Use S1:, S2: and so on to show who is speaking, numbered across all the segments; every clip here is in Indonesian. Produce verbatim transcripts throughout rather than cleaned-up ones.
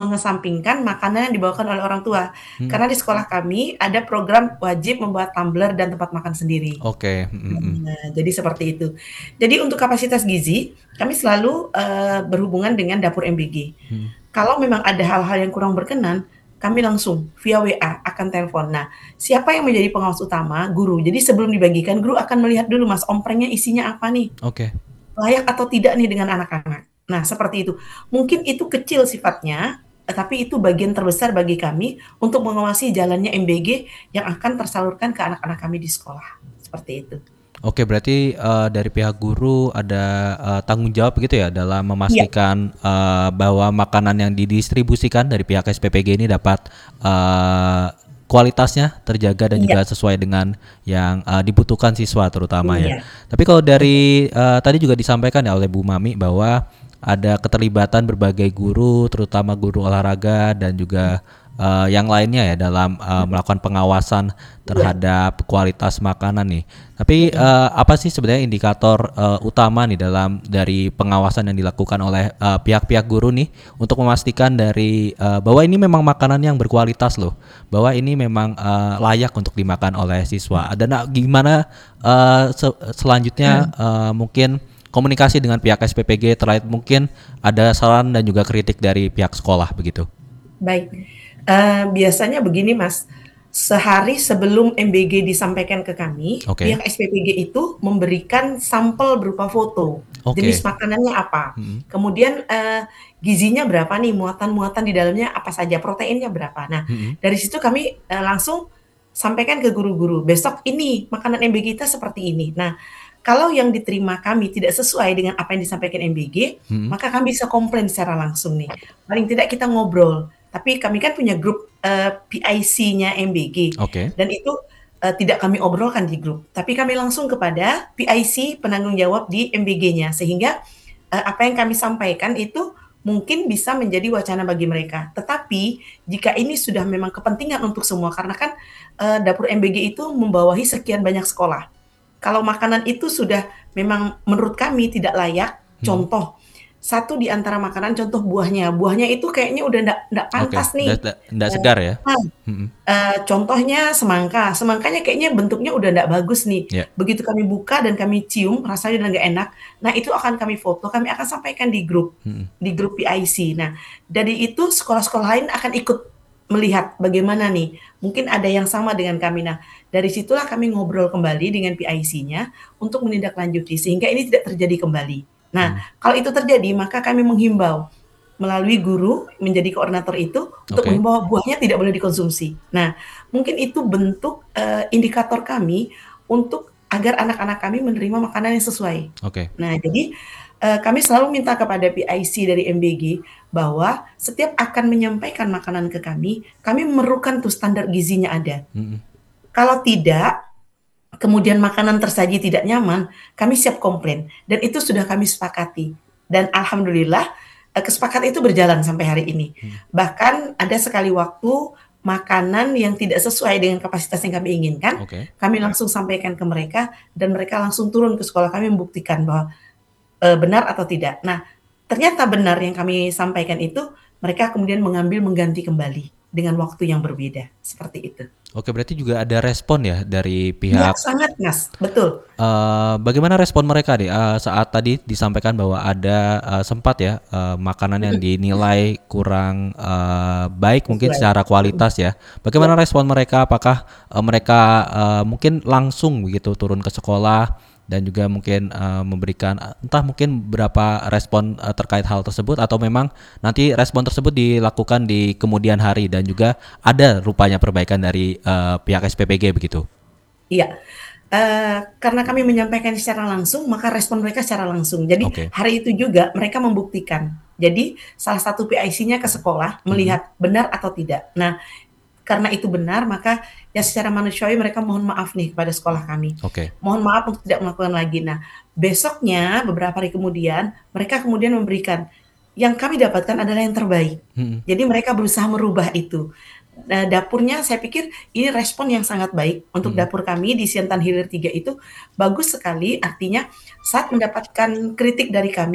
S1: mengesampingkan makanan yang dibawakan oleh orang tua.
S2: Mhm.
S1: Karena di sekolah kami ada program wajib membawa tumbler dan tempat makan sendiri.
S2: Oke, mhm mhm.
S1: Nah, jadi seperti itu. Jadi untuk kapasitas gizi, kami selalu, eee, berhubungan dengan dapur M-B-G.
S2: Mhm.
S1: Kalau memang ada hal-hal yang kurang berkenan, kami langsung via W A akan telepon. Nah, siapa yang menjadi pengawas utama? Guru. Jadi sebelum dibagikan, guru akan melihat dulu, Mas, omprengnya isinya apa nih?
S2: Oke.
S1: Layak atau tidak nih dengan anak-anak. Nah, seperti itu. Mungkin itu kecil sifatnya, tetapi itu bagian terbesar bagi kami untuk mengawasi jalannya M-B-G yang akan tersalurkan ke anak-anak kami di sekolah, seperti itu.
S2: Oke, berarti, eee, dari pihak guru ada, eee, tanggung jawab gitu ya dalam
S1: Iya.
S2: memastikan, eee, bahwa makanan yang didistribusikan dari pihak S P P G ini dapat, eee, kualitasnya terjaga dan
S1: Iya.
S2: juga sesuai dengan yang, eee, dibutuhkan siswa terutama ya.
S1: Iya.
S2: Tapi kalau
S1: Betul.
S2: dari, eee, tadi juga disampaikan ya oleh Bu Mami bahwa ada keterlibatan berbagai guru, terutama guru olahraga dan
S1: Mhm.
S2: juga, eee, yang lainnya ya dalam, eee,
S1: Mhm.
S2: melakukan pengawasan
S1: Iya.
S2: terhadap kualitas makanan nih. Tapi,
S1: Mhm.
S2: eee, apa sih sebenarnya indikator, eee, utama nih dalam dari pengawasan yang dilakukan oleh, eee, pihak-pihak guru nih untuk memastikan dari, eee, bahwa ini memang makanan yang berkualitas loh, bahwa ini memang, eee, layak untuk dimakan oleh siswa. Dan a gimana, eee, se selanjutnya, eee, mungkin komunikasi dengan pihak S P P G terkait mungkin ada saran dan juga kritik dari pihak sekolah begitu?
S1: Baik, eee, biasanya begini, Mas, sehari sebelum M-B-G disampaikan ke kami,
S2: Oke.
S1: pihak S P P G itu memberikan sampel berupa foto, jenis
S2: Oke.
S1: makanannya apa,
S2: Mhm.
S1: kemudian, eee, gizinya berapa nih, muatan-muatan di dalamnya apa saja, proteinnya berapa. Nah,
S2: Mhm.
S1: dari situ kami, eee, langsung sampaikan ke guru-guru, "Besok ini makanan M-B-G kita seperti ini." Nah, kalau yang diterima kami tidak sesuai dengan apa yang disampaikan M-B-G,
S2: Mhm.
S1: maka kami bisa komplain secara langsung nih. Paling tidak kita ngobrol, tapi kami kan punya grup, eee, P-I-C-nya M-B-G
S2: Oke.
S1: dan itu, eee, tidak kami obrolkan di grup, tapi kami langsung kepada P-I-C penanggung jawab di M-B-G-nya sehingga, eee, apa yang kami sampaikan itu mungkin bisa menjadi wacana bagi mereka. Tetapi jika ini sudah memang kepentingan untuk semua karena kan, eee, dapur M-B-G itu membawahi sekian banyak sekolah. Kalau makanan itu sudah memang menurut kami tidak layak,
S2: Mhm.
S1: contoh, satu di antara makanan contoh buahnya, buahnya itu kayaknya udah ndak ndak
S2: Oke,
S1: pantas
S2: nda
S1: nih,
S2: nda ndak
S1: eee
S2: segar ya?
S1: heeh,
S2: Mhm.
S1: eee, contohnya semangka, semangkanya kayaknya bentuknya udah ndak bagus nih.
S2: Ya.
S1: Begitu kami buka dan kami cium rasanya udah nggak enak, nah itu akan kami foto, kami akan sampaikan di grup,
S2: Mhm.
S1: di grup P-I-C. Nah, dari itu sekolah-sekolah lain akan ikut melihat bagaimana nih, mungkin ada yang sama dengan kami. Nah, dari situlah kami ngobrol kembali dengan P-I-C-nya untuk menindaklanjuti sehingga ini tidak terjadi kembali. Nah,
S2: Mmm.
S1: kalau itu terjadi maka kami menghimbau melalui guru menjadi koordinator itu untuk
S2: Oke.
S1: menghimbau buahnya tidak boleh dikonsumsi. Nah, mungkin itu bentuk, eee, indikator kami untuk agar anak-anak kami menerima makanan yang sesuai.
S2: Oke.
S1: Nah, jadi, eee, kami selalu minta kepada P-I-C dari M-B-G bahwa setiap akan menyampaikan makanan ke kami, kami memerlukan tuh standar gizinya ada.
S2: Mhm.
S1: Kalau tidak, kemudian makanan tersaji tidak nyaman, kami siap komplain dan itu sudah kami sepakati dan alhamdulillah, eee, kesepakatan itu berjalan sampai hari ini.
S2: Mhm.
S1: Bahkan ada sekali waktu makanan yang tidak sesuai dengan kapasitas yang kami inginkan,
S2: Oke.
S1: kami langsung sampaikan ke mereka dan mereka langsung turun ke sekolah kami membuktikan bahwa, eee, benar atau tidak. Nah, ternyata benar yang kami sampaikan itu, mereka kemudian mengambil mengganti kembali dengan waktu yang berbeda, seperti itu.
S2: Oke, berarti juga ada respon ya dari
S1: Iya,
S2: pihak
S1: sangat, Mas, betul.
S2: eee, bagaimana respon mereka nih, eee, saat tadi disampaikan bahwa ada, eee, sempat ya, eee, makanan yang
S1: Mhm.
S2: dinilai kurang, eee, baik mungkin
S1: Sesuai,
S2: secara
S1: mhm.
S2: kualitas ya.
S1: Iya.
S2: Bagaimana respon mereka? Apakah, eee, mereka, eee, mungkin langsung begitu turun ke sekolah dan juga mungkin, eee, memberikan, eee, entah mungkin berapa respon, eee, terkait hal tersebut atau memang nanti respon tersebut dilakukan di kemudian hari dan juga ada rupanya perbaikan dari, eee, pihak S P P G begitu?
S1: Iya, eee, karena kami menyampaikan secara langsung, maka respon mereka secara langsung. Jadi
S2: Oke.
S1: hari itu juga mereka membuktikan. Jadi salah satu P-I-C-nya ke sekolah
S2: Mhm.
S1: melihat benar atau tidak. Nah, karena itu benar maka ya secara manusiawi mereka mohon maaf nih kepada sekolah kami.
S2: Oke.
S1: Mohon maaf untuk tidak melakukan lagi. Nah, besoknya beberapa hari kemudian, mereka kemudian memberikan, yang kami dapatkan adalah yang terbaik.
S2: Mhm.
S1: Jadi mereka berusaha merubah itu. Eee, dapurnya saya pikir ini respon yang sangat baik untuk
S2: Mhm.
S1: dapur kami di Siantan Hilir tiga itu bagus sekali, artinya saat mendapatkan kritik dari kami,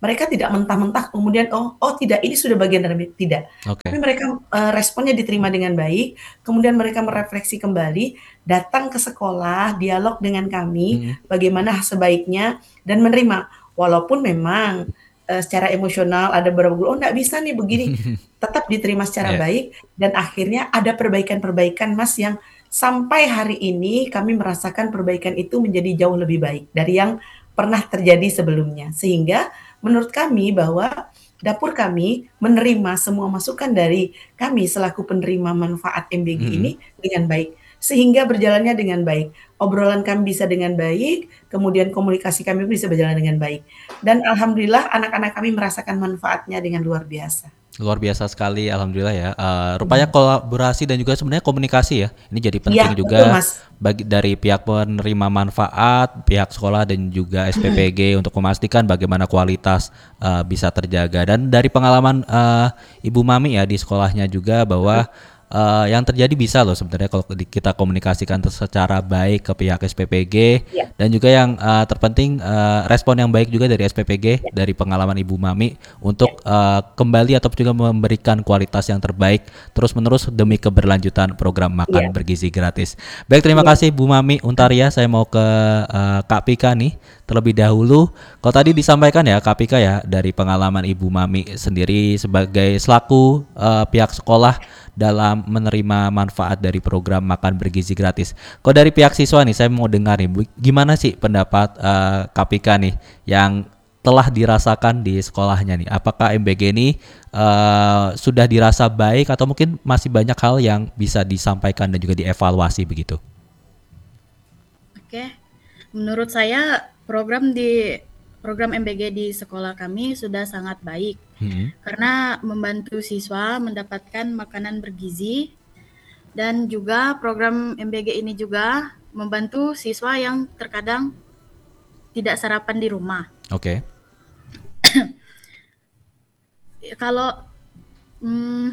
S1: mereka tidak mentah-mentah kemudian, "Oh oh tidak, ini sudah bagian dari" tidak. Tapi
S2: Oke.
S1: mereka, eee, responnya diterima dengan baik, kemudian mereka merefleksi kembali, datang ke sekolah, dialog dengan kami,
S2: Mhm.
S1: bagaimana sebaiknya, dan menerima. Walaupun memang, eee, secara emosional ada beberapa guru, "Oh nggak bisa nih begini," tetap diterima secara
S2: Iya.
S1: baik dan akhirnya ada perbaikan-perbaikan, Mas, yang sampai hari ini kami merasakan perbaikan itu menjadi jauh lebih baik dari yang pernah terjadi sebelumnya. Sehingga menurut kami bahwa dapur kami menerima semua masukan dari kami selaku penerima manfaat M B G
S2: Mhm.
S1: ini dengan baik, sehingga berjalannya dengan baik. Obrolan kami bisa dengan baik, kemudian komunikasi kami bisa berjalan dengan baik. Dan alhamdulillah anak-anak kami merasakan manfaatnya dengan luar biasa.
S2: Luar biasa sekali alhamdulillah ya, eee, rupanya
S1: Iya.
S2: kolaborasi dan juga sebenarnya komunikasi ya, ini jadi
S1: Iya,
S2: penting
S1: betul,
S2: juga
S1: Mas.
S2: bagi dari pihak penerima manfaat, pihak sekolah dan juga S P P G untuk memastikan bagaimana kualitas, eee, bisa terjaga. Dan dari pengalaman, eee, Ibu Mami ya di sekolahnya juga bahwa, eee, yang terjadi bisa loh sebenarnya kalau di kita komunikasikan te secara baik ke pihak S P P G
S1: Iya,
S2: dan juga yang, eee, terpenting, eee, respon yang baik juga dari S P P G,
S1: iya,
S2: dari pengalaman Ibu Mami
S1: iya,
S2: untuk, eee, kembali atau juga memberikan kualitas yang terbaik terus-menerus demi keberlanjutan program
S1: iya,
S2: makan bergizi gratis. Baik, terima
S1: iya.
S2: kasih Bu Mami Untaria. Saya mau ke, eee, Kak Pika nih terlebih dahulu. Kalau tadi disampaikan ya Kak Pika ya dari pengalaman Ibu Mami sendiri sebagai selaku, eee, pihak sekolah dalam menerima manfaat dari program makan bergizi gratis. Kalau dari pihak siswa nih saya mau dengar nih, Bu, gimana sih pendapat, eee, Kak Pika nih yang telah dirasakan di sekolahnya nih? Apakah M B G ini eee, sudah dirasa baik atau mungkin masih banyak hal yang bisa disampaikan dan juga dievaluasi begitu?
S3: Oke, menurut saya program di program M B G di sekolah kami sudah sangat baik
S2: Mhm.
S3: karena membantu siswa mendapatkan makanan bergizi dan juga program M B G ini juga membantu siswa yang terkadang tidak sarapan di rumah.
S2: Oke.
S3: Kalau hmm,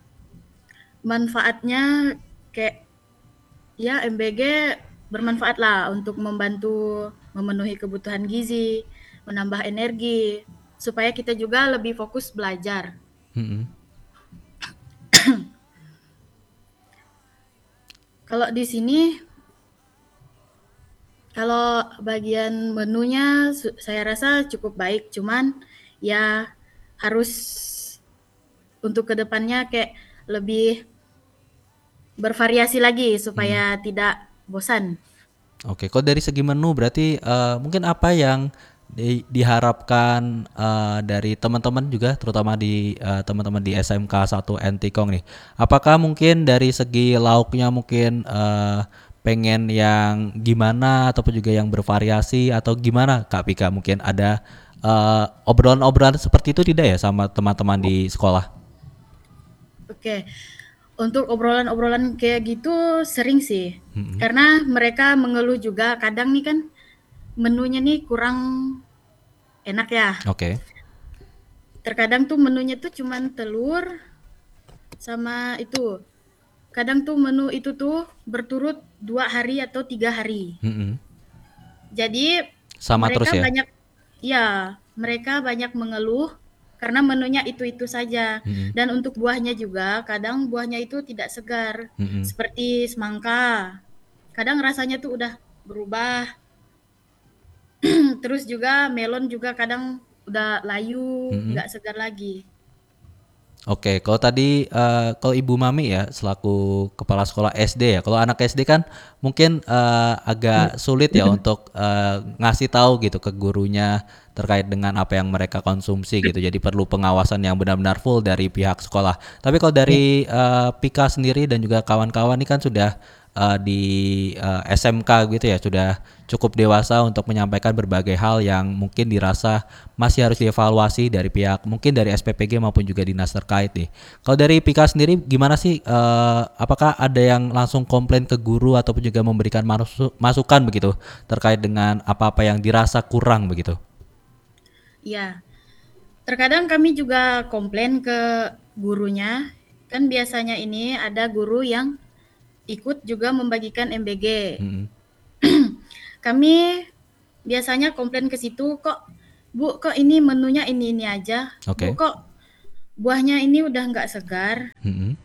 S3: manfaatnya kayak ya M B G bermanfaat lah untuk membantu memenuhi kebutuhan gizi, menambah energi, supaya kita juga lebih fokus belajar.
S2: Mhm.
S3: Kalau di sini, kalau bagian menunya su- saya rasa cukup baik, cuman ya harus untuk kedepannya kayak lebih bervariasi lagi
S2: Mhm.
S3: supaya tidak bosan.
S2: Oke, kalau dari segi menu berarti, eee, mungkin apa yang di diharapkan, eee, dari teman-teman juga terutama di, eee, teman-teman di S M K satu Entikong nih. Apakah mungkin dari segi lauknya mungkin, eee, pengen yang gimana ataupun juga yang bervariasi atau gimana Kak Pika? Mungkin ada, eee, obrolan-obrolan seperti itu tidak ya sama teman-teman di sekolah?
S3: Oke, untuk obrolan-obrolan kayak gitu sering sih,
S2: Mhm.
S3: karena mereka mengeluh juga kadang nih kan menunya nih kurang enak ya.
S2: Oke.
S3: Terkadang tuh menunya tuh cuman telur sama itu. Kadang tuh menu itu tuh berturut dua hari atau tiga hari.
S2: Mhm.
S3: Jadi
S2: Sama terus
S3: mereka
S2: ya?
S3: banyak, ya mereka banyak mengeluh karena menunya itu-itu saja.
S2: Mhm.
S3: Dan untuk buahnya juga, kadang buahnya itu tidak segar,
S2: Mhm.
S3: seperti semangka. Kadang rasanya tuh udah berubah. Terus juga melon juga kadang udah layu,
S2: Mhm.
S3: nggak segar lagi.
S2: Oke, kalau tadi, eee, kalau Ibu Mami ya selaku kepala sekolah S D ya, kalau anak S D kan mungkin, eee, agak sulit ya untuk, eee, ngasih tahu gitu ke gurunya terkait dengan apa yang mereka konsumsi gitu, jadi perlu pengawasan yang benar-benar full dari pihak sekolah. Tapi kalau
S1: Iya,
S2: dari, eee, Pika sendiri dan juga kawan-kawan ini kan sudah, eee, di, eee, S M K gitu ya, sudah cukup dewasa untuk menyampaikan berbagai hal yang mungkin dirasa masih harus dievaluasi dari pihak mungkin dari S P P G maupun juga dinas terkait nih. Kalau dari Pika sendiri gimana sih, eee, apakah ada yang langsung komplain ke guru ataupun juga memberikan marusu masukan begitu terkait dengan apa-apa yang dirasa kurang begitu?
S3: Ya, terkadang kami juga komplain ke gurunya. Kan biasanya ini ada guru yang ikut juga membagikan M B G.
S2: Mhm.
S3: Kami biasanya komplain ke situ, kok Bu, kok ini menunya ini-ini aja? Bu,
S2: Oke.
S3: kok buahnya ini udah nggak segar?
S2: Mm-mm.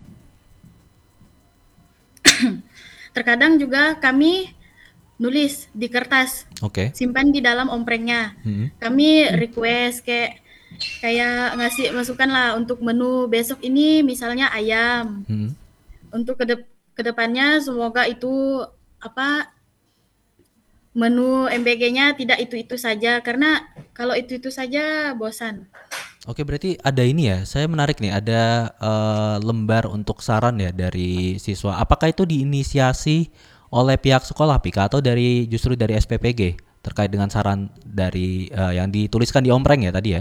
S3: Terkadang juga kami nulis di kertas,
S2: Oke.
S3: simpan di dalam omprengnya.
S2: Mm-mm.
S3: Kami request kayak kayak ngasih masukan lah untuk menu besok ini misalnya ayam.
S2: Mm-mm.
S3: Untuk kedep kedepannya semoga itu apa menu M B G-nya tidak itu-itu saja karena kalau itu-itu saja bosan.
S2: Oke, berarti ada ini ya. Saya menarik nih, ada eh, lembar untuk saran ya dari siswa. Apakah itu diinisiasi oleh pihak sekolah, Pika, atau dari justru dari S P P G terkait dengan saran dari eh, yang dituliskan di ompreng ya tadi ya?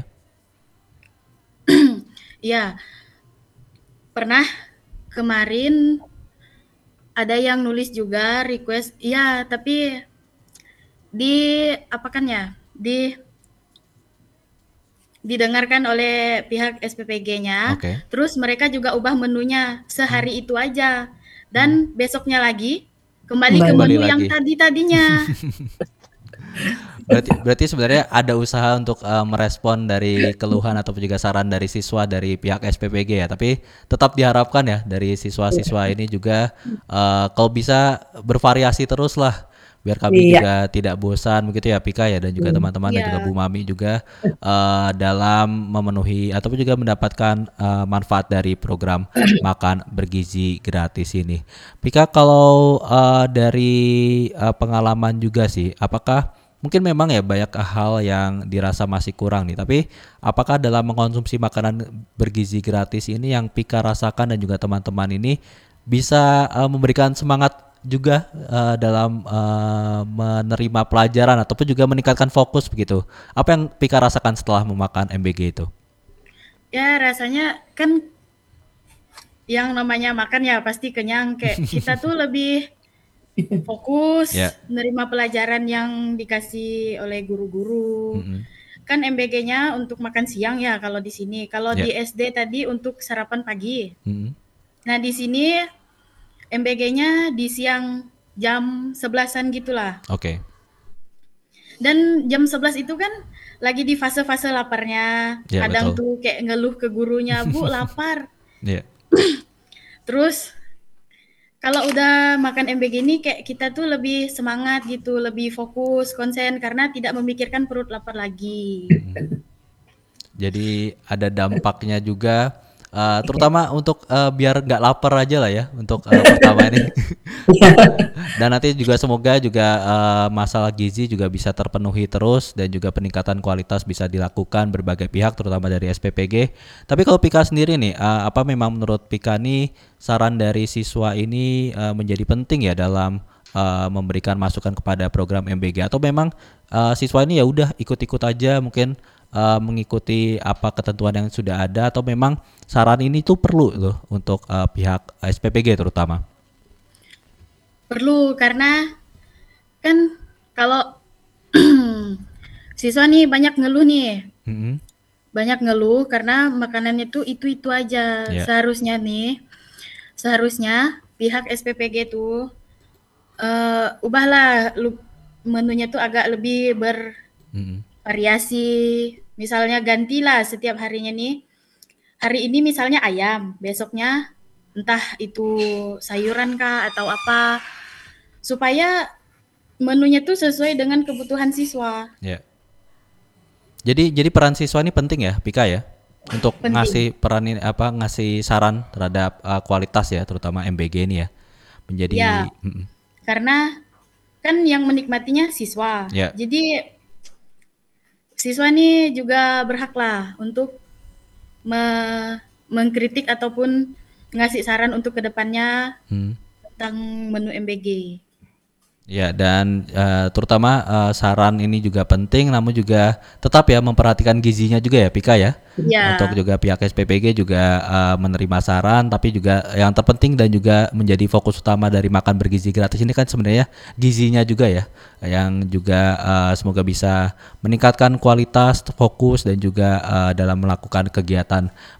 S3: Iya, pernah kemarin ada yang nulis juga request, iya tapi di apa kan ya, di didengarkan oleh pihak S P P G-nya,
S2: Oke.
S3: terus mereka juga ubah menunya sehari itu aja, dan besoknya lagi kembali ke
S1: Kembali.
S2: Kembali
S3: menu yang
S2: lagi.
S3: tadi-tadinya.
S2: Berarti berarti sebenarnya ada usaha untuk eh, merespon dari keluhan ataupun juga saran dari siswa dari pihak S P P G ya. Tapi tetap diharapkan ya dari siswa-siswa ini juga eh, kalau bisa bervariasi terus lah biar kami
S1: Iya.
S2: juga tidak bosan begitu ya Pika ya, dan juga
S1: Hmm.
S2: teman-teman dan juga
S3: Iya,
S2: Bu Mami juga eh, dalam memenuhi ataupun juga mendapatkan eh, manfaat dari program makan bergizi gratis ini. Pika, kalau eh, dari eh, pengalaman juga sih, apakah mungkin memang ya banyak hal yang dirasa masih kurang nih, tapi apakah dalam mengkonsumsi makanan bergizi gratis ini yang Pika rasakan dan juga teman-teman ini bisa eh, memberikan semangat juga eh, dalam eh, menerima pelajaran ataupun juga meningkatkan fokus begitu? Apa yang Pika rasakan setelah memakan M B G itu?
S3: ya rasanya kan yang namanya makan ya pasti kenyang, kayak kita tuh lebih
S2: Ya.
S3: fokus nerima pelajaran yang dikasih oleh guru-guru.
S2: Mm-mm.
S3: Kan M B G-nya untuk makan siang ya kalau di sini. Kalau
S2: Ya.
S3: di S D tadi untuk sarapan pagi.
S2: Mm-mm.
S3: Nah, di sini M B G-nya di siang jam sebelasan gitulah.
S2: Oke.
S3: Dan jam sebelas itu kan lagi di fase-fase laparnya.
S2: Ya,
S3: Kadang
S2: betul.
S3: tuh kayak ngeluh ke gurunya, "Bu, lapar."
S2: Ya.
S3: Terus kalau udah makan M B G ini kayak kita tuh lebih semangat gitu, lebih fokus, konsen karena tidak memikirkan perut lapar lagi.
S2: Mm-mm. Jadi ada dampaknya juga, eh, terutama untuk eh, biar nggak lapar aja lah ya untuk eh, pertama ini. Dan nanti juga semoga juga eh, masalah gizi juga bisa terpenuhi terus dan juga peningkatan kualitas bisa dilakukan berbagai pihak terutama dari S P P G. Tapi kalau Pika sendiri nih, eh, apa memang menurut Pika nih saran dari siswa ini eh, menjadi penting ya dalam eh, memberikan masukan kepada program M B G, atau memang eh, siswa ini ya udah ikut-ikut aja mungkin eh, mengikuti apa ketentuan yang sudah ada, atau memang saran ini tuh perlu loh untuk eh, pihak S P P G terutama?
S3: Perlu karena kan kalau siswa nih banyak ngeluh nih,
S2: Mm-mm.
S3: banyak ngeluh karena makanannya tuh itu-itu aja.
S2: Ya.
S3: Seharusnya nih, seharusnya pihak S P P G tuh eh, ubahlah lu- menunya tuh agak lebih
S2: Mm-mm.
S3: bervariasi. Misalnya gantilah setiap harinya nih. Hari ini misalnya ayam, besoknya entah itu sayuran kah atau apa. Supaya menunya tuh sesuai dengan kebutuhan siswa.
S2: Ya. Jadi jadi peran siswa ini penting ya, Pika ya, untuk
S3: Penting.
S2: ngasih peran ini apa ngasih saran terhadap uh, kualitas ya, terutama M B G ini ya. Menjadi
S3: Ya,
S2: mm-mm.
S3: karena kan yang menikmatinya siswa.
S2: Ya.
S3: Jadi siswa nih juga berhak lah untuk me- mengkritik ataupun ngasih saran untuk kedepannya
S2: Hmm.
S3: tentang menu M B G.
S2: Ya, dan eh, terutama eh, saran ini juga penting, namun juga tetap ya memperhatikan gizinya juga ya, Pika ya.
S3: Ya,
S2: Untuk juga pihak S P P G juga eh, menerima saran, tapi juga yang terpenting dan juga menjadi fokus utama dari makan bergizi gratis ini kan sebenarnya gizinya juga ya, yang juga eh, semoga bisa meningkatkan kualitas, fokus dan juga eh, dalam melakukan kegiatan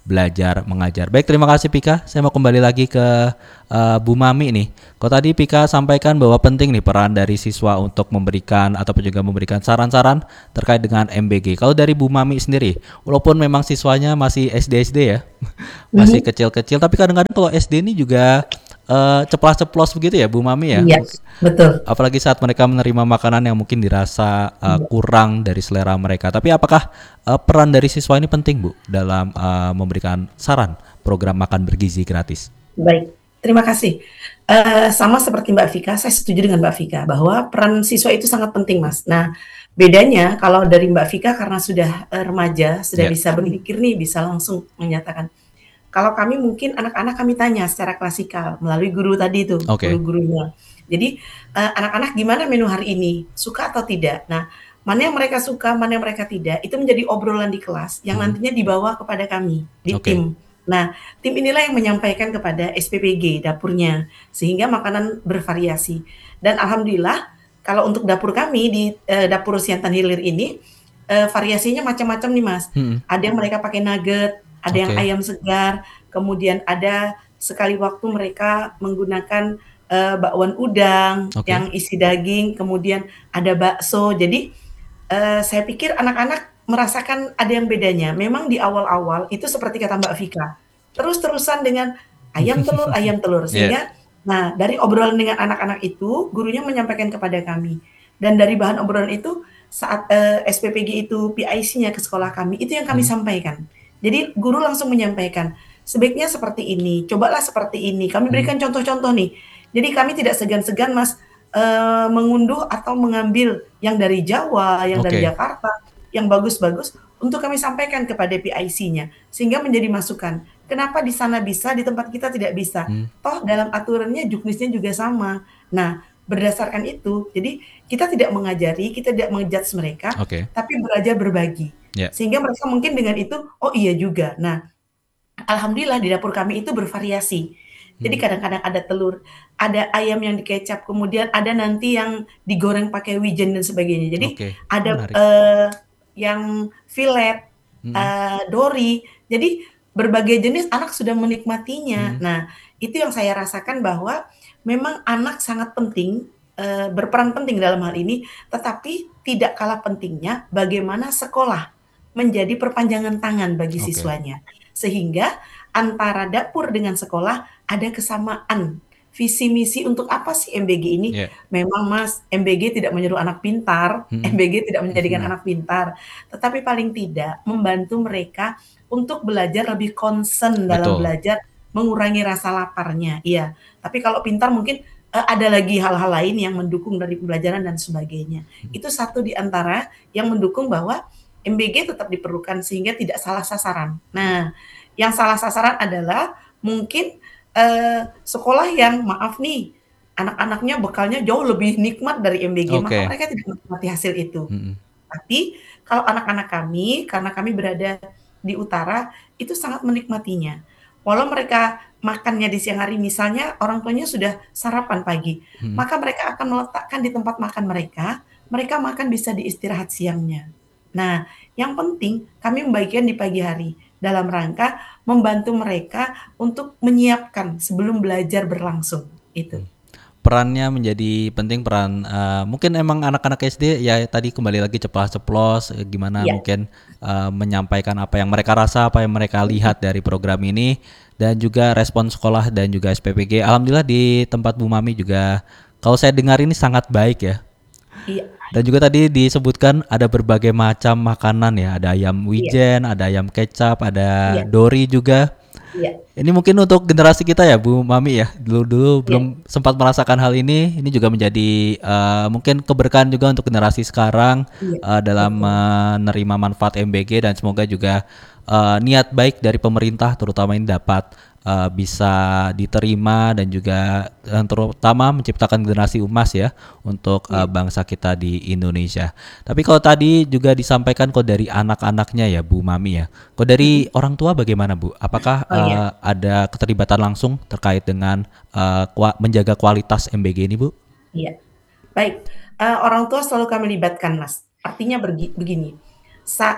S2: belajar mengajar. Baik, terima kasih Pika. Saya mau kembali lagi ke uh, Bu Mami nih. Kalau tadi Pika sampaikan bahwa penting nih peran dari siswa untuk memberikan ataupun juga memberikan saran-saran terkait dengan M B G. Kalau dari Bu Mami sendiri, walaupun memang siswanya masih S D S D ya, masih
S1: Mhm.
S2: kecil-kecil, tapi kadang-kadang kalau S D ini juga uh, ceplas-ceplos begitu ya Bu Mami ya.
S1: Iya, betul.
S2: Apalagi saat mereka menerima makanan yang mungkin dirasa uh,
S1: Iya.
S2: kurang dari selera mereka. Tapi apakah uh, peran dari siswa ini penting, Bu, dalam uh, memberikan saran program makan bergizi gratis?
S1: Baik, terima kasih. Eee, sama seperti Mbak Vika, saya setuju dengan Mbak Vika bahwa peran siswa itu sangat penting, Mas. Nah, bedanya kalau dari Mbak Vika karena sudah, eee, remaja, sudah
S2: Ya,
S1: bisa berpikir nih, bisa langsung menyatakan. Kalau kami mungkin anak-anak kami tanya secara klasikal melalui guru tadi itu,
S2: oke.
S1: guru-gurunya. Jadi, eee, "Anak-anak gimana menu hari ini? Suka atau tidak?" Nah, mana yang mereka suka, mana yang mereka tidak, itu menjadi obrolan di kelas yang
S2: Mhm.
S1: nantinya dibawa kepada kami, di
S2: Oke.
S1: tim. Nah, tim inilah yang menyampaikan kepada S P P G, dapurnya, sehingga makanan bervariasi. Dan alhamdulillah kalau untuk dapur kami di, eee, dapur Siantan Hilir ini, eee, variasinya macam-macam nih, Mas.
S2: Mhm.
S1: Ada yang mereka pakai nugget, ada yang
S2: Oke.
S1: ayam segar, kemudian ada sekali waktu mereka menggunakan, eee, bakwan udang
S2: Oke.
S1: yang isi daging, kemudian ada bakso. Jadi, eee, saya pikir anak-anak merasakan ada yang bedanya. Memang di awal-awal itu seperti kata Mbak Vika, terus-terusan dengan ayam telur ayam telur,
S2: Ya.
S1: sehingga nah dari obrolan dengan anak-anak itu, gurunya menyampaikan kepada kami. Dan dari bahan obrolan itu, saat, eee, S P P G itu P I C-nya ke sekolah kami, itu yang kami
S2: Mhm.
S1: sampaikan. Jadi guru langsung menyampaikan, "Sebaiknya seperti ini, cobalah seperti ini." Kami
S2: Mhm.
S1: berikan contoh-contoh nih. Jadi kami tidak segan-segan, Mas, eee, mengunduh atau mengambil yang dari Jawa, yang dari
S2: Oke.
S1: Jakarta, yang bagus-bagus untuk kami sampaikan kepada P I C-nya, sehingga menjadi masukan. Kenapa di sana bisa, di tempat kita tidak bisa?
S2: Mmm.
S1: Toh dalam aturannya juknisnya juga sama. Nah, berdasarkan itu, jadi kita tidak mengajari, kita tidak me-judge mereka,
S2: Oke.
S1: tapi belajar berbagi.
S2: Ya.
S1: Sehingga mereka mungkin dengan itu, "Oh iya juga." Nah, alhamdulillah di dapur kami itu bervariasi. Jadi
S2: Mhm.
S1: kadang-kadang ada telur, ada ayam yang dikecap, kemudian ada nanti yang digoreng pakai wijen dan sebagainya. Jadi
S2: Oke,
S1: ada,
S2: menarik.
S1: eee, yang filet,
S2: Mhm.
S1: eee, dori, jadi berbagai jenis anak sudah menikmatinya.
S2: Mhm.
S1: Nah, itu yang saya rasakan bahwa memang anak sangat penting, eee, berperan penting dalam hal ini, tetapi tidak kalah pentingnya bagaimana sekolah menjadi perpanjangan tangan bagi
S2: Oke.
S1: siswanya. Sehingga antara dapur dengan sekolah ada kesamaan visi misi untuk apa sih M B G ini?
S2: Ya.
S1: Memang Mas, M B G tidak menyuruh anak pintar,
S2: Mhm.
S1: M B G tidak menjadikan
S2: Mhm.
S1: anak pintar, tetapi paling tidak membantu mereka untuk belajar lebih concern dalam
S2: Betul.
S1: belajar, mengurangi rasa laparnya, iya. Tapi kalau pintar mungkin, eee, ada lagi hal-hal lain yang mendukung dari pembelajaran dan sebagainya.
S2: Mhm.
S1: Itu satu di antara yang mendukung bahwa M B G tetap diperlukan sehingga tidak salah sasaran. Nah, yang salah sasaran adalah mungkin, eee, sekolah yang maaf nih, anak-anaknya bekalnya jauh lebih nikmat dari M B G, maka
S2: Oke.
S1: mereka tidak menikmati hasil itu.
S2: Mhm.
S1: Tapi kalau anak-anak kami, karena kami berada di utara, itu sangat menikmatinya. Walau mereka makannya di siang hari, misalnya orang tuanya sudah sarapan pagi,
S2: Mhm.
S1: maka mereka akan meletakkan di tempat makan mereka, mereka makan bisa di istirahat siangnya. Nah, yang penting kami membagikan di pagi hari, dalam rangka membantu mereka untuk menyiapkan sebelum belajar berlangsung, itu.
S2: Mmm. Perannya menjadi penting, peran, eee, mungkin emang anak-anak S D ya tadi kembali lagi ceplas-ceplos, eee, gimana
S1: Iya.
S2: mungkin, eee, menyampaikan apa yang mereka rasa, apa yang mereka
S1: Mhm.
S2: lihat dari program ini, dan juga respon sekolah dan juga S P P G. Alhamdulillah di tempat Bu Mami juga kalau saya dengar ini sangat baik ya.
S1: Iya.
S2: Dan juga tadi disebutkan ada berbagai macam makanan ya, ada ayam
S1: Iya.
S2: wijen, ada ayam kecap, ada
S1: Iya.
S2: dori juga.
S1: Iya.
S2: Ini mungkin untuk generasi kita ya Bu Mami ya, dulu-dulu belum
S1: Iya.
S2: sempat merasakan hal ini, ini juga menjadi, eee, mungkin keberkahan juga untuk generasi sekarang,
S1: Iya,
S2: eee, dalam
S1: betul.
S2: menerima manfaat M B G dan semoga juga, eee, niat baik dari pemerintah terutama ini dapat, eee, bisa diterima dan juga yang terutama menciptakan generasi emas ya untuk, eee,
S1: Iya.
S2: bangsa kita di Indonesia. Tapi kalau tadi juga disampaikan kok dari anak-anaknya ya Bu Mami ya, kok dari
S1: Mhm.
S2: orang tua bagaimana Bu? Apakah,
S1: Oh iya.
S2: eee, ada keterlibatan langsung terkait dengan, eee, kua menjaga kualitas M B G ini Bu?
S1: Iya. Baik, eee, orang tua selalu kami libatkan Mas, artinya bergi begini, saat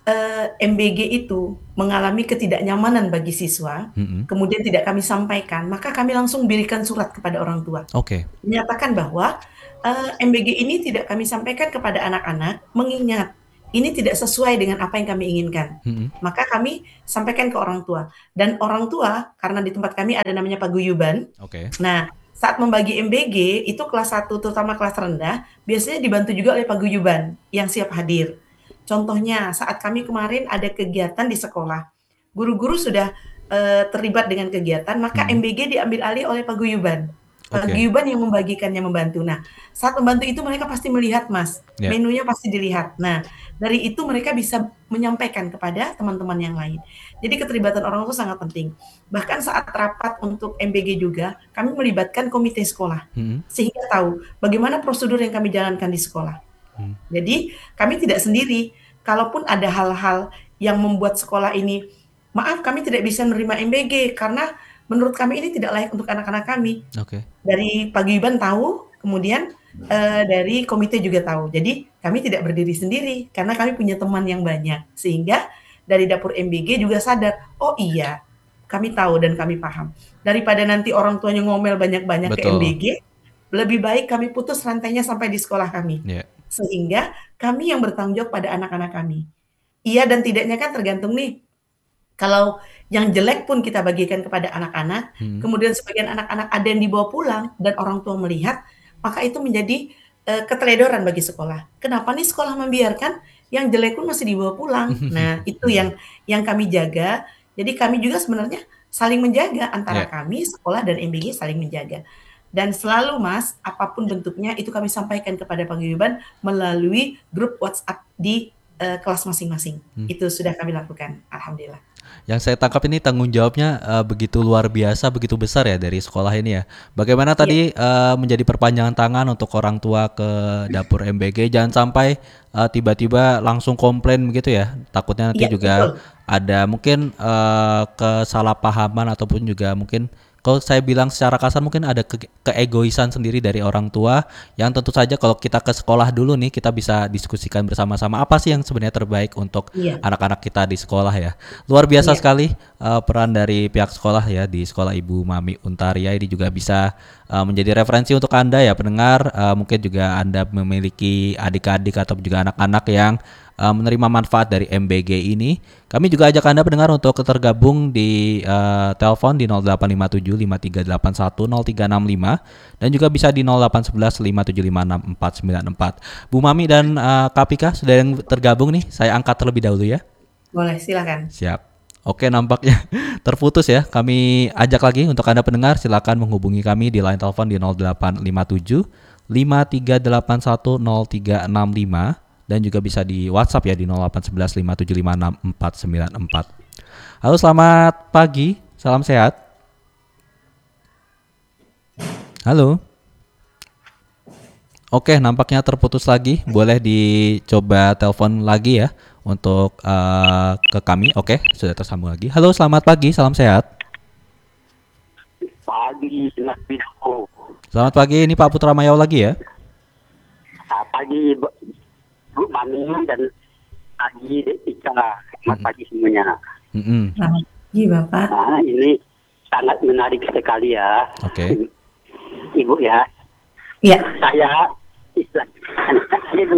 S1: eee, M B G itu mengalami ketidaknyamanan bagi siswa,
S2: Mhm.
S1: kemudian tidak kami sampaikan, maka kami langsung berikan surat kepada orang tua.
S2: Oke.
S1: Menyatakan bahwa, eee, M B G ini tidak kami sampaikan kepada anak-anak, mengingat ini tidak sesuai dengan apa yang kami inginkan.
S2: Mhm.
S1: Maka kami sampaikan ke orang tua, dan orang tua karena di tempat kami ada namanya paguyuban.
S2: Oke.
S1: Nah, saat membagi M B G itu kelas satu terutama kelas rendah, biasanya dibantu juga oleh paguyuban yang siap hadir. Contohnya saat kami kemarin ada kegiatan di sekolah, guru-guru sudah, eee, terlibat dengan kegiatan, maka
S2: Mhm.
S1: M B G diambil alih oleh paguyuban.
S2: Oke.
S1: Paguyuban yang membagikannya, membantu. Nah, saat membantu itu mereka pasti melihat, Mas,
S2: Ya.
S1: menunya pasti dilihat. Nah, dari itu mereka bisa menyampaikan kepada teman-teman yang lain. Jadi keterlibatan orang tua sangat penting. Bahkan saat rapat untuk M B G juga, kami melibatkan komite sekolah,
S2: Mhm.
S1: sehingga tahu bagaimana prosedur yang kami jalankan di sekolah.
S2: Mmm.
S1: Jadi kami tidak sendiri, kalaupun ada hal-hal yang membuat sekolah ini, "Maaf kami tidak bisa menerima M B G karena menurut kami ini tidak layak untuk anak-anak kami."
S2: Oke.
S1: Dari paguyuban tahu, kemudian, eee, dari komite juga tahu. Jadi kami tidak berdiri sendiri karena kami punya teman yang banyak, sehingga dari dapur M B G juga sadar, "Oh iya, kami tahu dan kami paham." Daripada nanti orang tuanya ngomel banyak-banyak ke
S2: Betul.
S1: M B G, lebih baik kami putus rantainya sampai di sekolah kami.
S2: Ya.
S1: Sehingga kami yang bertanggung jawab pada anak-anak kami. Iya dan tidaknya kan tergantung nih, kalau yang jelek pun kita bagikan kepada anak-anak,
S2: Mhm.
S1: kemudian sebagian anak-anak ada yang dibawa pulang dan orang tua melihat, maka itu menjadi, eee, keteledoran bagi sekolah. Kenapa nih sekolah membiarkan yang jelek pun masih dibawa pulang? Nah, itu
S2: Mhm.
S1: yang yang kami jaga. Jadi kami juga sebenarnya saling menjaga antara
S2: Ya.
S1: kami, sekolah, dan M B G saling menjaga. Dan selalu, Mas, apapun bentuknya itu kami sampaikan kepada paguyuban melalui grup WhatsApp di, eee, kelas masing-masing.
S2: Mmm.
S1: Itu sudah kami lakukan, alhamdulillah.
S2: Yang saya tangkap ini tanggung jawabnya, eee, begitu luar biasa, begitu besar ya dari sekolah ini ya. Bagaimana
S1: Iya.
S2: tadi, eee, menjadi perpanjangan tangan untuk orang tua ke dapur M B G, jangan sampai, eee, tiba-tiba langsung komplain begitu ya. Takutnya nanti
S1: Iya,
S2: juga
S1: betul.
S2: ada mungkin, eee, kesalahpahaman ataupun juga mungkin kalau saya bilang secara kasar mungkin ada kege keegoisan sendiri dari orang tua, yang tentu saja kalau kita ke sekolah dulu nih, kita bisa diskusikan bersama-sama apa sih yang sebenarnya terbaik untuk
S1: Iya.
S2: anak-anak kita di sekolah ya. Luar biasa
S1: Iya.
S2: sekali, eee, peran dari pihak sekolah ya di sekolah Ibu Mami Untaria ini juga bisa, eee, menjadi referensi untuk Anda ya pendengar, eee, mungkin juga Anda memiliki adik-adik atau juga anak-anak yang, eee, menerima manfaat dari M B G ini. Kami juga ajak Anda pendengar untuk tergabung di, eee, telepon di nol delapan lima tujuh lima tiga delapan satu nol tiga enam lima dan juga bisa di nol delapan satu satu lima tujuh lima enam empat sembilan empat. Bu Mami dan, eee, Kak Pika sudah yang tergabung nih, saya angkat terlebih dahulu ya.
S1: Boleh, silakan.
S2: Siap. Oke, nampaknya terputus ya. Kami ajak lagi untuk Anda pendengar, silakan menghubungi kami di line telepon di nol delapan lima tujuh lima tiga delapan satu nol tiga enam lima dan juga bisa di WhatsApp ya di nol delapan satu satu lima tujuh lima enam empat sembilan empat. Halo, selamat pagi. Salam sehat. Halo. Oke, nampaknya terputus lagi. Boleh dicoba telepon lagi ya untuk, eee, ke kami. Oke, sudah tersambung lagi. Halo, selamat pagi. Salam sehat.
S4: Pagi, Mas Bidoko.
S2: Selamat pagi. Ini Pak Putra Mayau lagi ya?
S4: Ah, pagi, Bu- Bu Mami dan pagi Ika. Selamat
S2: Mhm.
S4: pagi semuanya.
S2: Mhm.
S1: Selamat pagi, Bapak.
S4: Nah, ini sangat menarik sekali ya,
S2: Oke.
S4: Ibu ya.
S1: Iya.
S4: Saya Islam. Ibu.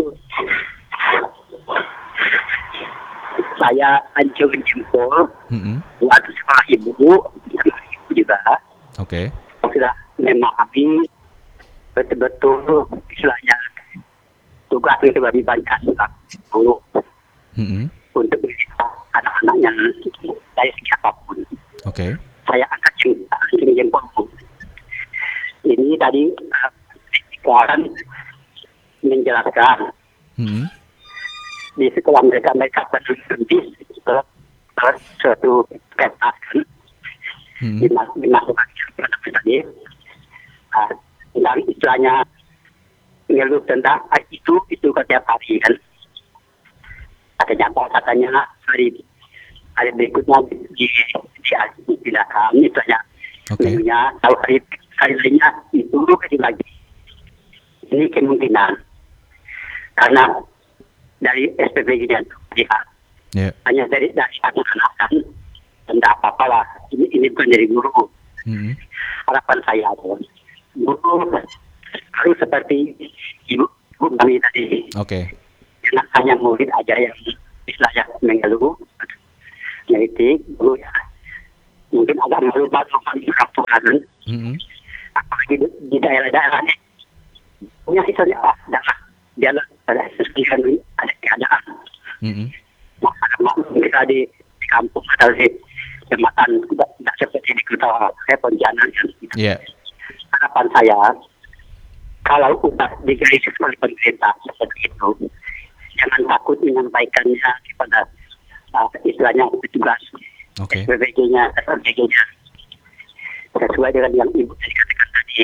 S4: Saya ancur jempol
S2: Mhm.
S4: buat sekolah ibu, sama ibu juga.
S2: Oke.
S4: Sudah memahami betul-betul istilahnya tugas yang bagi Pancasila itu
S2: Mhm.
S4: untuk anak-anak yang dari siapapun.
S2: Oke.
S4: Saya angkat jempol jempol. Ini tadi uh, sekarang menjelaskan
S2: Mhm.
S4: di sekolah mereka mereka berlebih ke ke suatu pentas kan
S2: Mhm.
S4: dimas- dimasukkan ke tadi uh, tentang istilahnya ngeluh tentang ah, itu itu setiap hari kan katanya apa katanya hari hari berikutnya di di di silakan istilahnya
S2: Oke.
S4: menunya tahu hari hari lainnya itu kasih lagi ini kemungkinan karena dari S P B nya lihat
S2: Ya.
S4: Hanya dari dari anak-anak kan, tidak apa-apa lah. Ini ini bukan dari guru.
S2: Mm-mm.
S4: Harapan saya tuh, guru harus seperti ibu ibu kami tadi.
S2: Oke.
S4: Jangan hanya murid aja yang istilahnya mengeluh, mengkritik, guru ya. Mungkin agak malu-malu kami orang kan.
S2: Mm-mm.
S4: Apalagi di, di daerah-daerah ini. Punya istilahnya ah, daerah dia ada sesuatu ada keadaan.
S2: Mm-mm.
S4: Maka kita di, di kampung atau di jembatan tidak, tidak seperti di kota kayak Pontianak kan.
S2: Iya.
S4: Harapan saya kalau udah digaris oleh pemerintah seperti itu, jangan takut menyampaikannya kepada uh, istilahnya petugas
S2: Oke.
S4: S P B G-nya, S P B G-nya sesuai dengan yang ibu tadi katakan tadi.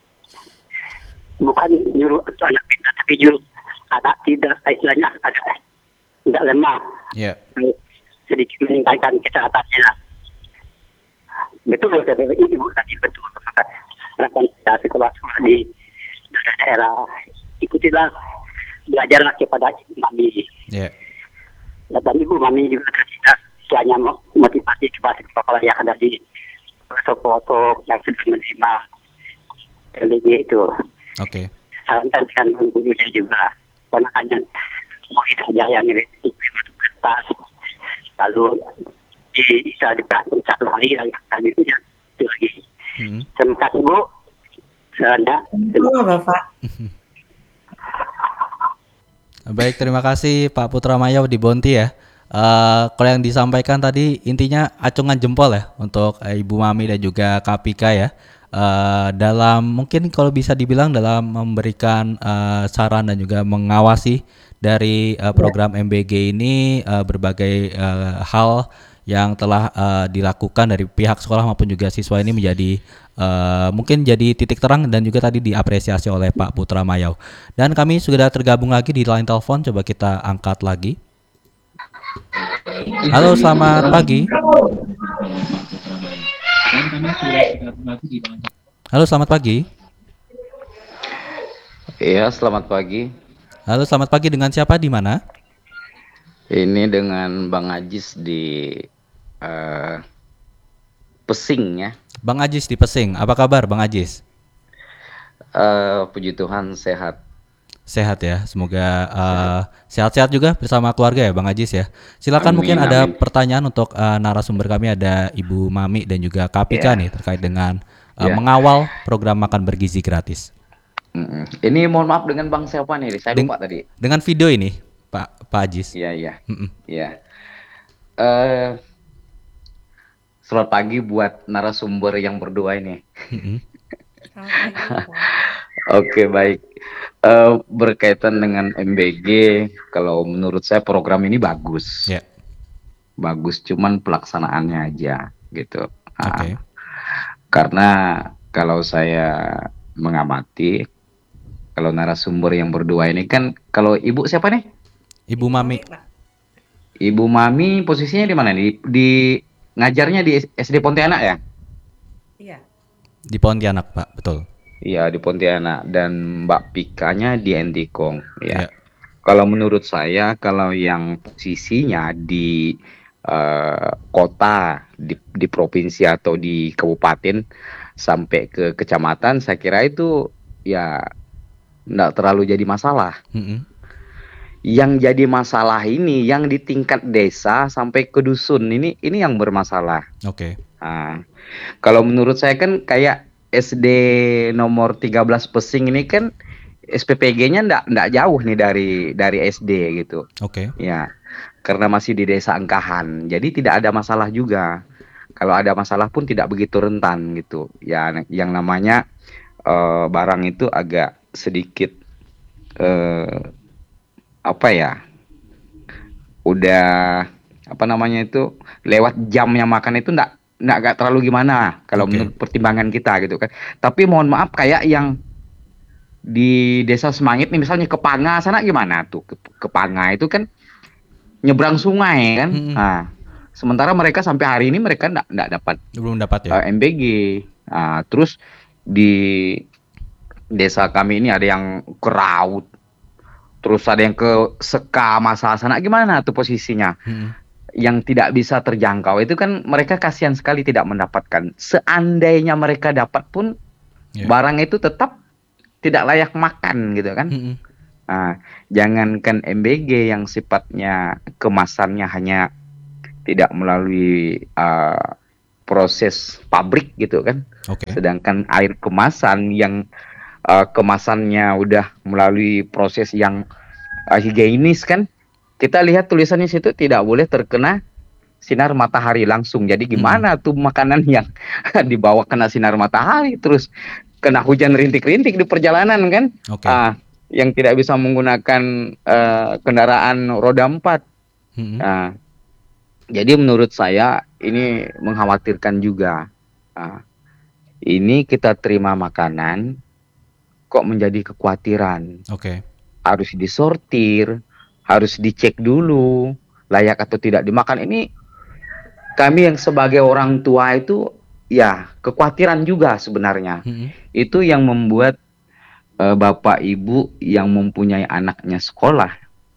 S4: Bukan nyuruh anak kita, tapi nyuruh anak tidak istilahnya agak tidak lemah,
S2: Iya.
S4: sedikit meningkatkan kesehatannya. Betul, ibu tadi betul. Harapan kita sekolah-sekolah di daerah ikutilah, belajarlah kepada ibu mami.
S2: Iya.
S4: Dan ibu mami juga kita istilahnya motivasi kepada kepala yang ada di foto-foto yang sudah menerima L D G itu.
S2: Oke.
S4: Sarankan dengan gurunya juga, karena hanya murid saja yang kritik kertas, lalu di bisa dipraktik satu hari lagi kali itu ya itu lagi.
S2: Mm-mm.
S4: Terima kasih Bu. Sarannya.
S1: Oh, Bapak.
S2: Baik, terima kasih Pak Putra Maya di Bonti ya. Eh, kalau yang disampaikan tadi intinya acungan jempol ya untuk eh, Ibu Mami dan juga Kak Pika ya. Eh, dalam mungkin kalau bisa dibilang dalam memberikan eh, saran dan juga mengawasi dari eh, program M B G ini eh, berbagai eh, hal yang telah eh, dilakukan dari pihak sekolah maupun juga siswa ini menjadi eh, mungkin jadi titik terang dan juga tadi diapresiasi oleh Pak Putra Mayau. Dan kami sudah tergabung lagi di line telepon, coba kita angkat lagi. Halo, selamat pagi. Halo, selamat pagi.
S5: Iya, selamat pagi.
S2: Halo, selamat pagi, dengan siapa di mana?
S5: Ini dengan Bang Ajis di eh, Pesing ya.
S2: Bang Ajis di Pesing. Apa kabar Bang Ajis?
S5: Eh, puji Tuhan sehat.
S2: Sehat ya. Semoga eh, sehat-sehat juga bersama keluarga ya Bang Ajis ya. Silakan
S5: Amin,
S2: mungkin ada
S5: amin.
S2: pertanyaan untuk eh, narasumber kami, ada Ibu Mami dan juga Kak Pika
S5: Ya.
S2: nih terkait dengan eh,
S5: Ya.
S2: mengawal program makan bergizi gratis.
S5: Mm-mm. Ini mohon maaf dengan Bang siapa nih? Saya
S2: Deng-
S5: lupa tadi.
S2: Dengan video ini Pak Pak Ajis.
S5: Iya, iya.
S2: Mm-mm.
S5: Iya. Eh, selamat pagi buat narasumber yang berdua ini.
S2: Mm-mm.
S5: Oke, baik. Eh, berkaitan dengan M B G, kalau menurut saya program ini bagus.
S2: Ya.
S5: Bagus, cuman pelaksanaannya aja gitu. Nah,
S2: Oke.
S5: karena kalau saya mengamati, kalau narasumber yang berdua ini kan, kalau ibu siapa nih?
S2: Ibu Mami
S5: Ibu Mami posisinya di mana nih? Di ngajarnya di S D Pontianak ya?
S1: Iya.
S2: di Pontianak Pak, betul.
S5: Iya, di Pontianak. Dan Mbak Pikanya di Entikong.
S2: Ya.
S5: Ya. Kalau menurut saya, kalau yang posisinya di eh, kota, di, di provinsi atau di kabupaten sampai ke kecamatan, saya kira itu ya nggak terlalu jadi masalah.
S2: Mm-mm.
S5: Yang jadi masalah ini yang di tingkat desa sampai ke dusun ini ini yang bermasalah.
S2: Oke.
S5: Nah, kalau menurut saya kan kayak S D nomor tiga belas Pesing ini kan S P P G-nya ndak ndak jauh nih dari dari S D gitu.
S2: Oke.
S5: Ya, karena masih di desa Engkahan. Jadi tidak ada masalah juga. Kalau ada masalah pun tidak begitu rentan gitu. Ya, yang namanya eh, barang itu agak sedikit eh, apa ya? Udah apa namanya itu lewat jamnya makan itu ndak ndak nggak terlalu gimana kalau
S2: Oke.
S5: menurut pertimbangan kita gitu kan. Tapi mohon maaf kayak yang di Desa Semangit nih misalnya ke Panga sana gimana tuh? Ke, ke Panga itu kan nyebrang sungai kan.
S2: Mm-mm.
S5: Nah, sementara mereka sampai hari ini mereka ndak ndak dapat
S2: Belum dapat ya?
S5: eh, M B G. Nah, terus di desa kami ini ada yang ke Raut, terus ada yang ke Seka Masa sana gimana tuh posisinya?
S2: Mm-mm.
S5: yang tidak bisa terjangkau itu kan mereka kasihan sekali tidak mendapatkan. Seandainya mereka dapat pun
S2: Ya.
S5: barang itu tetap tidak layak makan gitu kan.
S2: Mm-mm.
S5: Nah, jangankan M B G yang sifatnya kemasannya hanya tidak melalui uh, proses pabrik gitu kan.
S2: Oke.
S5: Sedangkan air kemasan yang uh, kemasannya udah melalui proses yang uh, higienis kan. Kita lihat tulisannya situ tidak boleh terkena sinar matahari langsung. Jadi gimana tuh makanan yang dibawa kena sinar matahari terus kena hujan rintik-rintik di perjalanan kan?
S2: Oke.
S5: Ah, yang tidak bisa menggunakan uh, kendaraan roda empat.
S2: Mm-mm.
S5: Nah, jadi menurut saya ini mengkhawatirkan juga. Ah, ini kita terima makanan kok menjadi kekhawatiran.
S2: Oke.
S5: Harus disortir, harus dicek dulu layak atau tidak dimakan. Ini kami yang sebagai orang tua itu ya kekhawatiran juga sebenarnya.
S2: Mm-mm.
S5: Itu yang membuat uh, bapak ibu yang mempunyai anaknya sekolah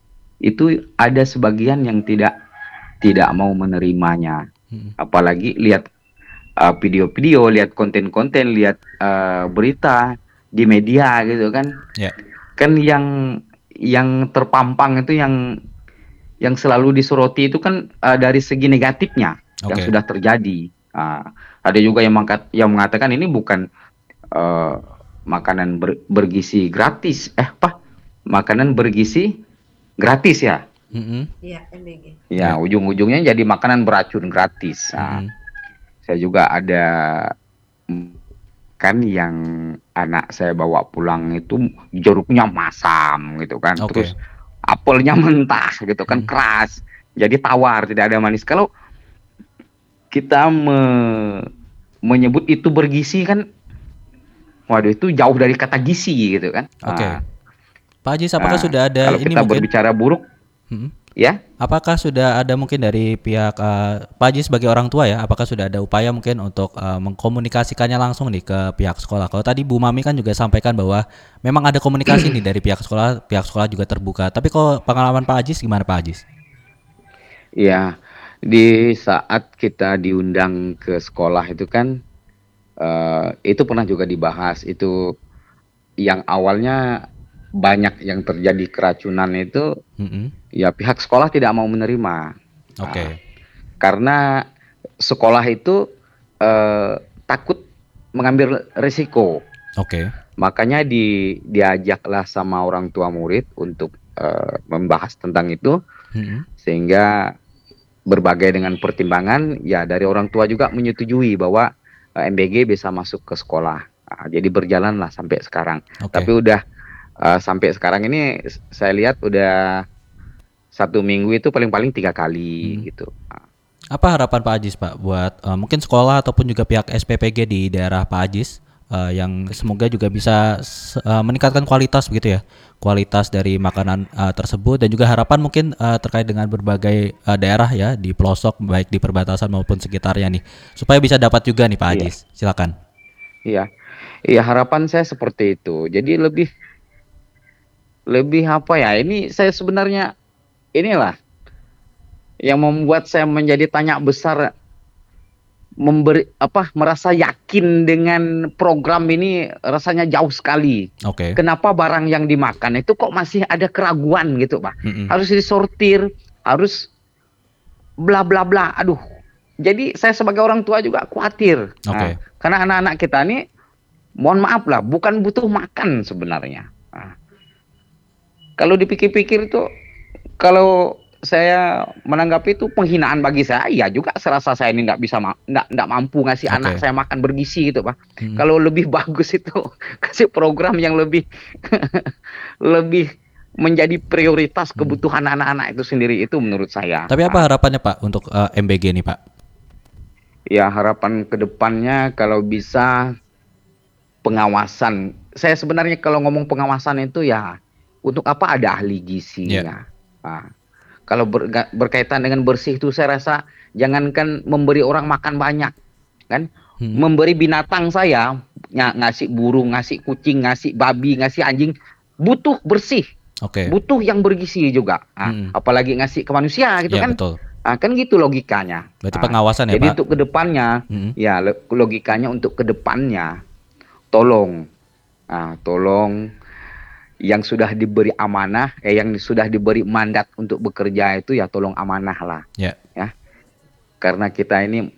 S5: itu ada sebagian yang tidak tidak mau menerimanya.
S2: Mm-mm.
S5: Apalagi lihat uh, video-video, lihat konten-konten, lihat uh, berita di media gitu kan.
S2: Ya.
S5: Kan yang yang terpampang itu yang yang selalu disoroti itu kan uh, dari segi negatifnya yang
S2: Oke.
S5: sudah terjadi. Uh, ada juga yang mengkat, yang mengatakan ini bukan uh, makanan ber, bergizi gratis, eh apa? Makanan bergizi gratis ya.
S2: Mm-mm.
S1: Iya, M B G.
S5: Ya,
S2: Ya.
S5: ujung-ujungnya jadi makanan beracun gratis. Nah,
S2: Mm-mm.
S5: saya juga ada mm, kan yang anak saya bawa pulang itu jeruknya masam gitu kan.
S2: Oke.
S5: Terus apelnya mentah gitu kan,
S2: Hmm.
S5: keras. Jadi tawar, tidak ada manis. Kalau kita me- menyebut itu bergizi kan, waduh itu jauh dari kata gizi gitu kan.
S2: Oke.
S5: Ah,
S2: Pak Ajis, apakah
S5: ah,
S2: sudah ada
S5: kalau
S2: ini
S5: kita
S2: mungkin?
S5: berbicara buruk,
S2: Mm-mm.
S5: ya.
S2: Apakah sudah ada mungkin dari pihak eh, Pak Ajis sebagai orang tua ya? Apakah sudah ada upaya mungkin untuk eh, mengkomunikasikannya langsung nih ke pihak sekolah? Kalau tadi Bu Mami kan juga sampaikan bahwa memang ada komunikasi nih dari pihak sekolah, pihak sekolah juga terbuka. Tapi kalau pengalaman Pak Ajis gimana Pak Ajis?
S5: Ya, di saat kita diundang ke sekolah itu kan, eh, itu pernah juga dibahas. Itu yang awalnya banyak yang terjadi keracunan itu,
S2: Mm-mm.
S5: ya pihak sekolah tidak mau menerima.
S2: Oke.
S5: Ah, karena sekolah itu eh, takut mengambil risiko.
S2: Oke.
S5: Makanya di, diajaklah sama orang tua murid untuk eh, membahas tentang itu.
S2: Mm-mm.
S5: Sehingga berbagai dengan pertimbangan ya dari orang tua juga menyetujui bahwa eh, M B G bisa masuk ke sekolah. Nah, jadi berjalanlah sampai sekarang.
S2: Oke.
S5: Tapi udah eh, sampai sekarang ini s- saya lihat udah satu minggu itu paling-paling tiga kali
S2: Hmm.
S5: gitu. Nah,
S2: Apa harapan Pak Ajis Pak buat eh, mungkin sekolah ataupun juga pihak S P P G di daerah Pak Ajis eh, yang semoga juga bisa s- eh, meningkatkan kualitas begitu ya, kualitas dari makanan eh, tersebut dan juga harapan mungkin eh, terkait dengan berbagai eh, daerah ya di pelosok baik di perbatasan maupun sekitarnya nih supaya bisa dapat juga nih Pak
S5: Iya.
S2: Ajis. Silakan.
S5: Iya, iya harapan saya seperti itu. Jadi lebih lebih apa ya? Ini saya sebenarnya inilah yang membuat saya menjadi tanya besar, memberi apa merasa yakin dengan program ini rasanya jauh sekali.
S2: Oke.
S5: Kenapa barang yang dimakan itu kok masih ada keraguan gitu, Pak?
S2: Mm-mm.
S5: Harus disortir, harus bla bla bla. Aduh. Jadi saya sebagai orang tua juga khawatir.
S2: Oke.
S5: Nah, karena anak-anak kita ini mohon maaf lah, bukan butuh makan sebenarnya. Nah, kalau dipikir-pikir itu, kalau saya menanggapi itu penghinaan bagi saya, iya juga serasa saya ini nggak bisa, ma- nggak nggak mampu ngasih
S2: Oke.
S5: anak saya makan bergizi gitu, Pak.
S2: Mm-mm.
S5: Kalau lebih bagus itu kasih program yang lebih lebih menjadi prioritas kebutuhan anak-anak itu sendiri itu menurut saya.
S2: Tapi apa harapannya Pak untuk eh, M B G nih Pak?
S5: Ya harapan kedepannya kalau bisa pengawasan. Saya sebenarnya kalau ngomong pengawasan itu ya untuk apa ada ahli gizinya. Nah, kalau berga- berkaitan dengan bersih itu saya rasa jangankan memberi orang makan banyak, kan?
S2: Hmm.
S5: Memberi binatang saya ng- ngasih burung, ngasih kucing, ngasih babi, ngasih anjing butuh bersih,
S2: Oke.
S5: butuh yang bergizi juga. Nah,
S2: Hmm.
S5: apalagi ngasih ke manusia gitu
S2: Ya
S5: kan.
S2: betul.
S5: Ah, kan gitu logikanya.
S2: Berarti
S5: Ah,
S2: pengawasan ya,
S5: jadi
S2: Pak?
S5: untuk kedepannya,
S2: Mm-mm.
S5: ya lo- logikanya untuk kedepannya, tolong, ah, tolong yang sudah diberi amanah, eh yang sudah diberi mandat untuk bekerja itu ya tolong amanah lah,
S2: Ya,
S5: ya. Karena kita ini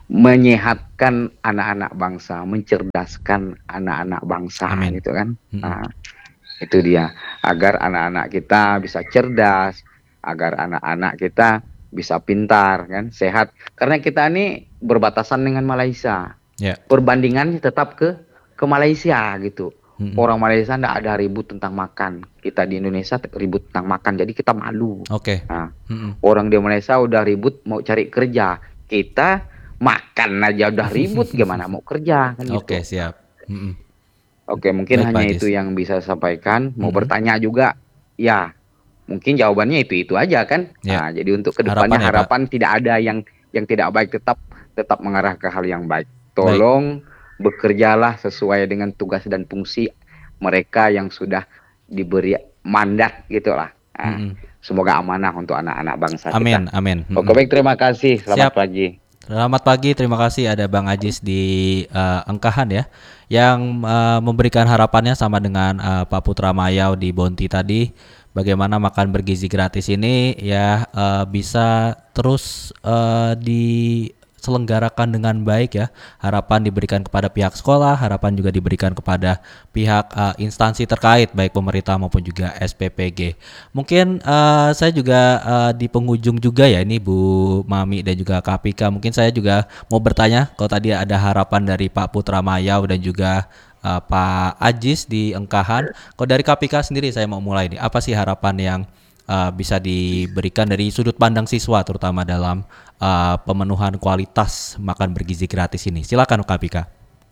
S5: menyehatkan anak-anak bangsa, mencerdaskan anak-anak bangsa,
S2: amin.
S5: gitu kan.
S2: Mm-mm.
S5: Nah, itu dia, agar anak-anak kita bisa cerdas, agar anak-anak kita bisa pintar, kan, sehat. Karena kita ini berbatasan dengan Malaysia.
S2: Ya,
S5: Perbandingannya tetap ke ke Malaysia gitu.
S2: mm-mm.
S5: Orang Malaysia ndak ada ribut tentang makan. Kita di Indonesia ribut tentang makan, jadi kita malu.
S2: Oke.
S5: Nah,
S2: Mm-mm.
S5: orang di Malaysia udah ribut mau cari kerja. Kita makan aja udah ribut, gimana mau kerja, kan gitu.
S2: Oke, siap. Mm-mm.
S5: Oke, mungkin
S2: Baik, Pak
S5: hanya
S2: Ajis.
S5: itu yang bisa saya sampaikan. Mau
S2: Mm-mm.
S5: bertanya juga, ya mungkin jawabannya itu-itu aja kan.
S2: Ya.
S5: Nah, jadi untuk kedepannya
S2: Harapan ya, Pak.
S5: harapan tidak ada yang yang tidak baik, tetap tetap mengarah ke hal yang baik. Tolong bekerjalah sesuai dengan tugas dan fungsi mereka yang sudah diberi mandat gitulah. Nah,
S2: Mm-mm.
S5: semoga amanah untuk anak-anak bangsa
S2: Amin,
S5: kita.
S2: amin.
S5: Oke,
S2: Mm-mm.
S5: baik, terima kasih. Selamat
S2: Siap.
S5: pagi.
S2: Selamat pagi, terima kasih ada Bang Ajis di eh, Engkahan ya, yang eh, memberikan harapannya sama dengan eh, Pak Putra Mayau di Bonti tadi, bagaimana makan bergizi gratis ini ya eh, bisa terus eh, diselenggarakan dengan baik ya. Harapan diberikan kepada pihak sekolah, harapan juga diberikan kepada pihak eh, instansi terkait baik pemerintah maupun juga S P P G. Mungkin eh, saya juga eh, di penghujung juga ya ini Bu Mami dan juga Kak Pika. Mungkin saya juga mau bertanya kalau tadi ada harapan dari Pak Putra Mayau dan juga eh, Pak Ajis di Engkahan. Kalau dari Kak Pika sendiri saya mau mulai nih. Apa sih harapan yang eh, bisa diberikan dari sudut pandang siswa terutama dalam eh, pemenuhan kualitas makan bergizi gratis ini? Silakan Kak Pika.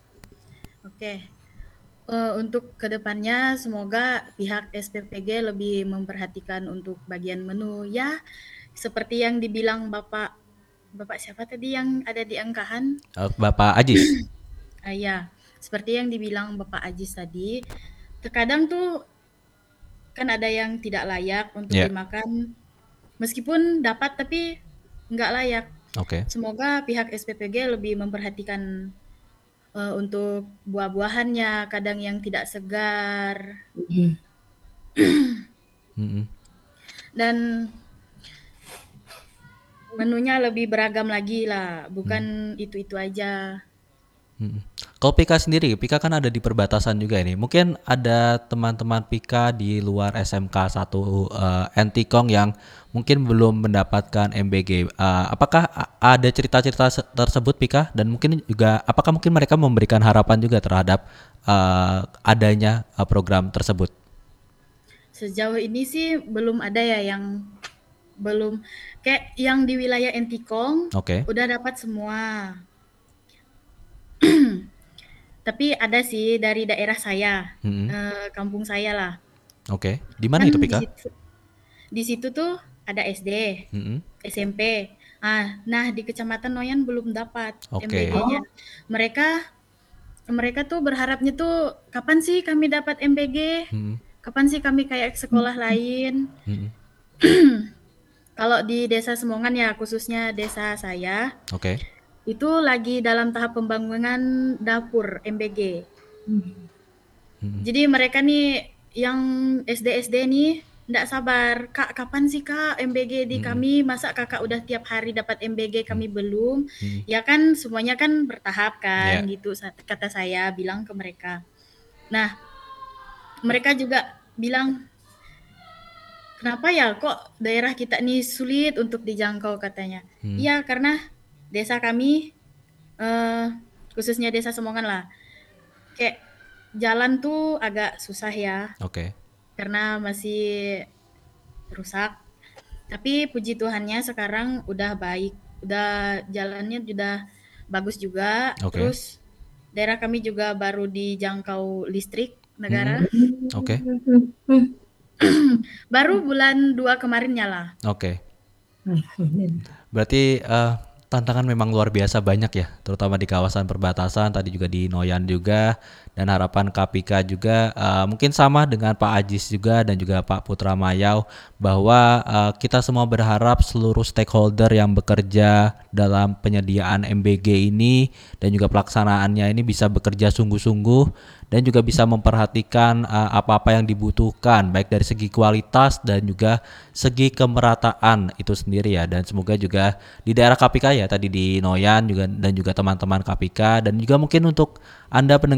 S3: Oke. Eh, untuk kedepannya semoga pihak S P P G lebih memperhatikan untuk bagian menu ya, seperti yang dibilang Bapak Bapak siapa tadi yang ada di Engkahan?
S2: Eh, Bapak Ajis.
S3: Ah, ya, seperti yang dibilang Bapak Ajis tadi, terkadang tuh kan ada yang tidak layak untuk
S2: Ya.
S3: dimakan, meskipun dapat tapi nggak layak.
S2: Oke.
S3: Semoga pihak S P P G lebih memperhatikan eh, untuk buah-buahannya, kadang yang tidak segar,
S1: Mhm.
S2: Mm-mm.
S3: dan menunya lebih beragam lagi lah, bukan itu-itu aja.
S2: Mm-mm. Kalau Pika sendiri, Pika kan ada di perbatasan juga ini. Mungkin ada teman-teman Pika di luar S M K satu uh, Antikong yang mungkin belum mendapatkan M B G. Uh, apakah a- ada cerita-cerita se- tersebut Pika? Dan mungkin juga apakah mungkin mereka memberikan harapan juga terhadap uh, adanya uh, program tersebut?
S3: Sejauh ini sih belum ada ya yang belum, kayak yang di wilayah Entikong
S2: Oke.
S3: udah dapat semua. Tapi ada sih dari daerah saya,
S2: Mm-mm.
S3: eh, kampung saya lah.
S2: Oke. Di mana
S3: Kan
S2: itu
S3: di
S2: Pika?
S3: situ, di situ tuh ada S D,
S2: Mm-mm.
S3: S M P. Ah, nah di Kecamatan Noyan belum dapat
S2: Oke.
S3: M B G-nya. Mereka mereka tuh berharapnya tuh kapan sih kami dapat M B G?
S2: Mm-mm.
S3: Kapan sih kami kayak sekolah lain?
S2: Mm-mm.
S3: Kalau di Desa Semongan ya, khususnya desa saya,
S2: Oke.
S3: itu lagi dalam tahap pembangunan dapur M B G.
S2: Mm-mm.
S3: Jadi mereka nih yang S D S D nih nggak sabar, Kak kapan sih Kak M B G di
S2: Mm-mm.
S3: kami? Masa Kakak udah tiap hari dapat M B G, kami belum?
S2: Mm-mm.
S3: Ya kan semuanya kan bertahap kan,
S2: Ya.
S3: gitu sa- kata saya bilang ke mereka. Nah, mereka juga bilang, kenapa ya kok daerah kita nih sulit untuk dijangkau katanya.
S2: Hmm.
S3: Iya, karena desa kami, eh, khususnya desa Semongan lah, kayak jalan tuh agak susah ya,
S2: Oke.
S3: karena masih rusak. Tapi puji Tuhannya sekarang udah baik, udah jalannya sudah bagus juga.
S2: Oke.
S3: Terus daerah kami juga baru dijangkau listrik negara.
S2: Mm-mm. Oke.
S3: Baru bulan dua kemarin nyala.
S2: Oke.
S1: Amin.
S2: Berarti eh, tantangan memang luar biasa banyak ya, terutama di kawasan perbatasan, tadi juga di Noyan juga, dan harapan K P K juga uh, mungkin sama dengan Pak Ajis juga dan juga Pak Putra Mayau bahwa uh, kita semua berharap seluruh stakeholder yang bekerja dalam penyediaan M B G ini dan juga pelaksanaannya ini bisa bekerja sungguh-sungguh dan juga bisa memperhatikan uh, apa-apa yang dibutuhkan baik dari segi kualitas dan juga segi kemerataan itu sendiri ya. Dan semoga juga di daerah K P K ya tadi di Noyan juga dan juga teman-teman K P K dan juga mungkin untuk Anda pendengar